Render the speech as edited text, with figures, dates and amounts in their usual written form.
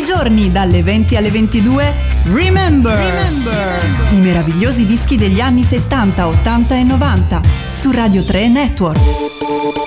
i giorni dalle 20 alle 22, Remember. I meravigliosi dischi degli anni 70, 80 e 90 su Radio 3 Network.